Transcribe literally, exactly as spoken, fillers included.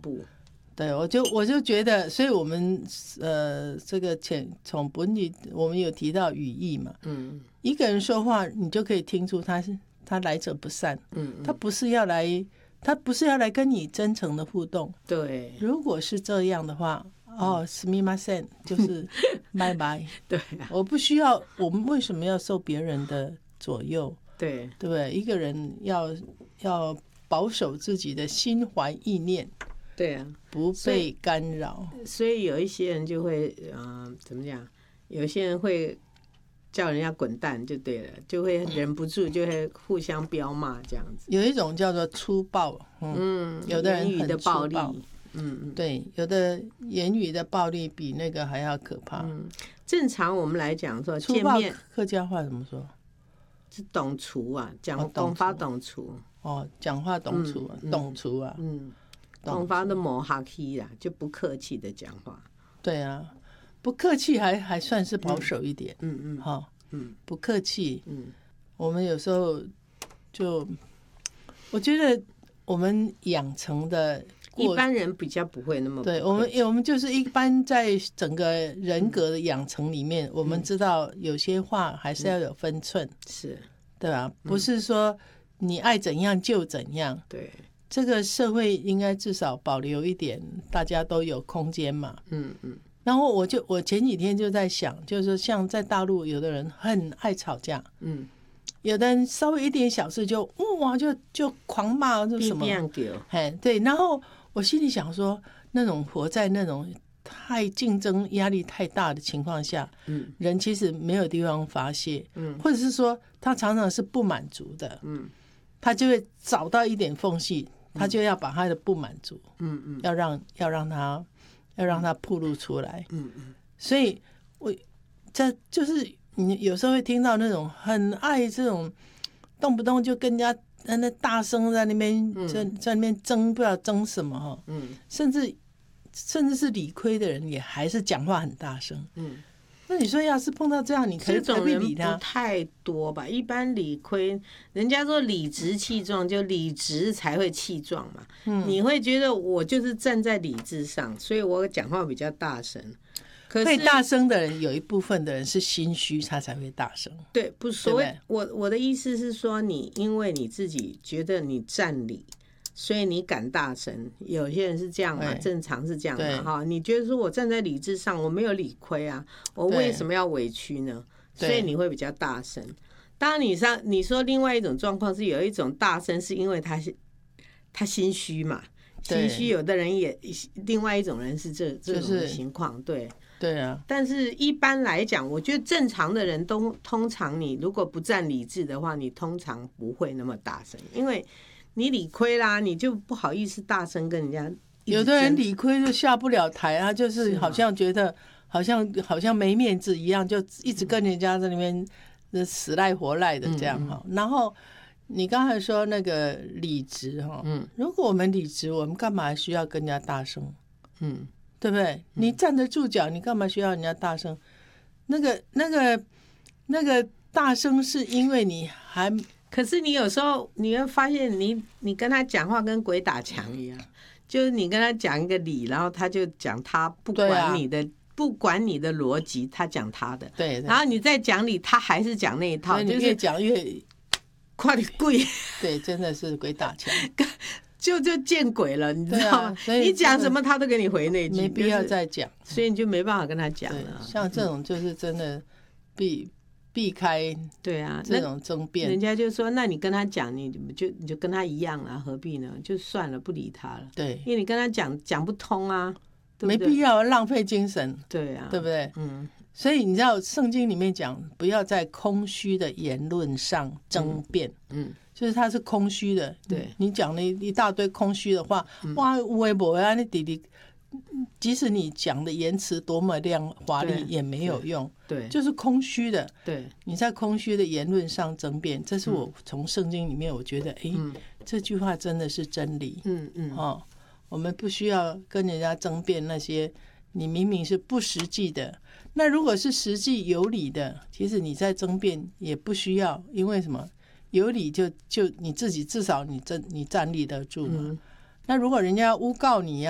怖。 对，我就我就觉得，所以我们呃，这个前从本语我们有提到语义嘛，嗯，一个人说话，你就可以听出他是他来者不善，嗯，他不是要来，他不是要来跟你真诚的互动， 对， 如果是这样的话，哦，すみません，就是拜拜， 对、啊， 我不需要，我们为什么要受别人的左右？ 对， 对不对？一个人要要保守自己的心怀意念。 对啊， 不被干扰， 所以有一些人就会，嗯、呃，怎么讲？有些人会叫人家滚蛋，就对了，就会忍不住就会互相飙骂这样子。 有一种叫做粗暴，嗯，嗯有的人言语的暴力， 嗯嗯，对，有的言语的暴力比那个还要可怕。嗯， 正常我们来讲说， 粗暴客家话怎么说？ 是懂粗啊，讲懂发懂粗。 哦，讲话懂粗，懂粗啊，嗯。 东方的磨哈气啦，就不客气的讲话。 对啊，不客气还还算是保守一点。 嗯嗯， 好、哦，嗯，不客气。嗯，我们有时候就，我觉得我们养成的一般人比较不会那么不对我们，我们就是一般在整个人格的养成里面，嗯、我们知道有些话还是要有分寸， 嗯、是， 对吧？不是说你爱怎样就怎样。 对。 这个社会应该至少保留一点，大家都有空间嘛。嗯嗯。然后我就我前几天就在想，就是像在大陆，有的人很爱吵架，嗯，有的人稍微一点小事就哇就就狂骂，就什么，哎对。然后我心里想说，那种活在那种太竞争压力太大的情况下，嗯，人其实没有地方发泄，嗯，或者是说他常常是不满足的，嗯，他就会找到一点缝隙。他就要把他的不满足，嗯嗯，要让要让他要让他暴露出來，嗯嗯，所以我这就是你有时候会听到那种很愛這種動不動就跟人家那大聲在那邊在在那邊爭，不知道爭什麼哈，嗯，甚至甚至是理虧的人也還是講話很大聲，嗯。那你說要是碰到這樣，你可以不理他？ 不太多吧，一般理虧，人家說理直氣壯，就理直才會氣壯嘛。嗯，你會覺得我就是站在理智上，所以我講話比較大聲。可是會大聲的人，有一部分的人是心虛，他才會大聲。 對，不所謂。我我的意思是說，你因為你自己覺得你占理。所以你敢大聲，有些人是這樣嘛，正常是這樣嘛哈。你覺得說我站在理智上，我沒有理虧啊，我為什麼要委屈呢？所以你會比較大聲。當然你上你說另外一種狀況是有一種大聲，是因為他他心虛嘛，心虛有的人也另外一種人是這這種情況，對對啊。 但是一般來講，我覺得正常的人都通常你如果不站理智的話，你通常不會那麼大聲，因為你理虧啦，你就不好意思大聲跟人家。 有的人理虧就下不了台啊，就是好像覺得好像好像沒面子一樣，就一直跟人家在那邊死賴活賴的這樣哈。然後你剛才說那個理直哈，嗯，如果我們理直，我們幹嘛需要跟人家大聲？嗯，對不對？你站得住腳，你幹嘛需要人家大聲？那個那個那個大聲是因為你還。 可是你有時候你會發現你你跟他講話跟鬼打牆一樣，就是你跟他講一個理，然後他就講他不管你的、啊、不管你的邏輯，他講他的， 對， 然後你再講理，他還是講那一套， 就是越講越快點跪， 對，真的是鬼打牆， 就就見鬼了，你知道嗎？啊、你講什麼他都給你回那句， 沒必要再講， 所以你就沒辦法跟他講了。 像這種就是真的必。避開對啊， 這種爭辯， 人家就說，那你跟他講，你就你就跟他一樣啊，何必呢？就算了，不理他了。 對， 因為你跟他講講不通啊，對不對？沒必要浪費精神。 對啊， 對不對？嗯。所以你知道聖經裡面講，不要在空虛的言論上爭辯。嗯，嗯就是它是空虛的。對，你講了一大堆空虛的話，嗯、哇，有的沒的啊，你弟弟。即使你講的言辭多麼亮華麗也沒有用， 對， 就是空虛的。 對， 你在空虛的言論上爭辯，這是我從聖經裡面我覺得，哎、嗯，這句話真的是真理。嗯嗯，哦，我們不需要跟人家爭辯那些你明明是不實際的。那如果是實際有理的，其實你在爭辯也不需要，因為什麼？有理就就你自己至少你站你站立得住嘛。嗯、那如果人家誣告你呀、啊？